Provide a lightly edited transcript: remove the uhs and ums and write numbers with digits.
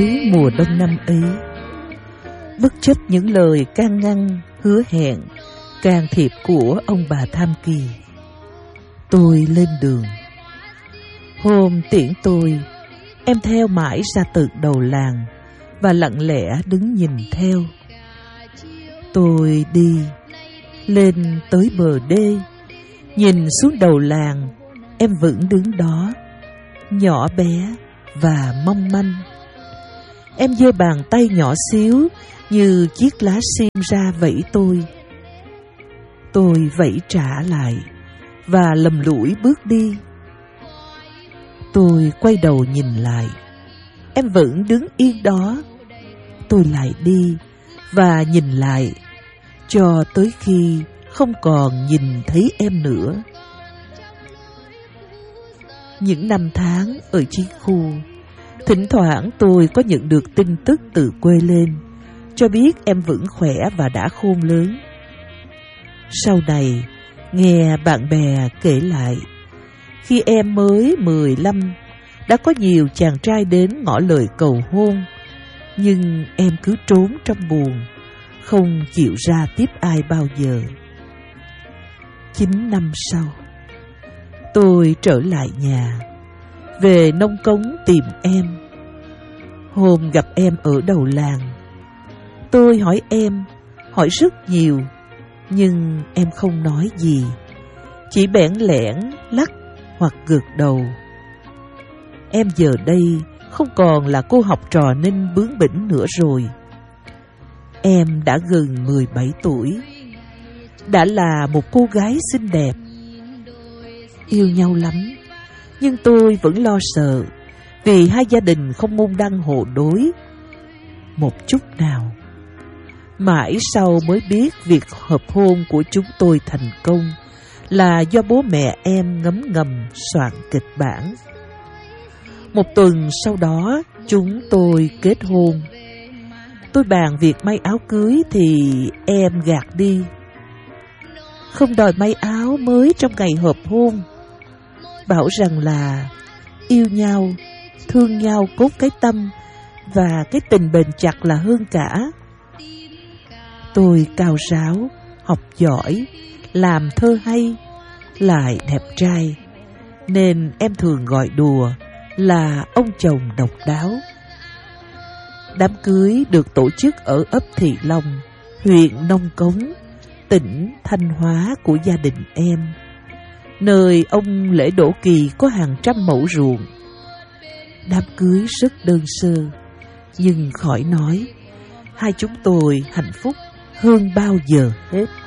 Mùa đông năm ấy, bất chấp những lời can ngăn, hứa hẹn, can thiệp của ông bà Tham Kỳ, tôi lên đường. Hôm tiễn tôi, em theo mãi ra tận đầu làng và lặng lẽ đứng nhìn theo. Tôi đi lên tới bờ đê, nhìn xuống đầu làng, em vẫn đứng đó, nhỏ bé và mong manh. Em giơ bàn tay nhỏ xíu như chiếc lá sim ra vẫy tôi. Tôi vẫy trả lại và lầm lũi bước đi. Tôi quay đầu nhìn lại, em vẫn đứng yên đó. Tôi lại đi và nhìn lại cho tới khi không còn nhìn thấy em nữa. Những năm tháng ở chiến khu, thỉnh thoảng tôi có nhận được tin tức từ quê lên, cho biết em vẫn khỏe và đã khôn lớn. Sau này, nghe bạn bè kể lại, khi em mới 15, đã có nhiều chàng trai đến ngỏ lời cầu hôn, nhưng em cứ trốn trong buồng, không chịu ra tiếp ai bao giờ. 9 năm sau, tôi trở lại nhà, về nông cống tìm em. Hôm gặp em ở đầu làng, tôi hỏi em, hỏi rất nhiều, nhưng em không nói gì, chỉ bẽn lẽn lắc hoặc gật đầu. Em giờ đây không còn là cô học trò ninh bướng bỉnh nữa rồi. Em đã gần 17 tuổi, đã là một cô gái xinh đẹp. Yêu nhau lắm, nhưng tôi vẫn lo sợ vì hai gia đình không môn đăng hộ đối một chút nào. Mãi sau mới biết việc hợp hôn của chúng tôi thành công là do bố mẹ em ngấm ngầm soạn kịch bản. Một tuần sau đó chúng tôi kết hôn. Tôi bàn việc may áo cưới thì em gạt đi, không đòi may áo mới trong ngày hợp hôn, bảo rằng là yêu nhau, thương nhau cốt cái tâm và cái tình bền chặt là hơn cả. Tôi cao ráo, học giỏi, làm thơ hay, lại đẹp trai, nên em thường gọi đùa là ông chồng độc đáo. Đám cưới được tổ chức ở ấp Thị Long, huyện Nông Cống, tỉnh Thanh Hóa của gia đình em, nơi ông Lễ Đỗ Kỳ có hàng trăm mẫu ruộng. Đám cưới rất đơn sơ, nhưng khỏi nói, hai chúng tôi hạnh phúc hơn bao giờ hết.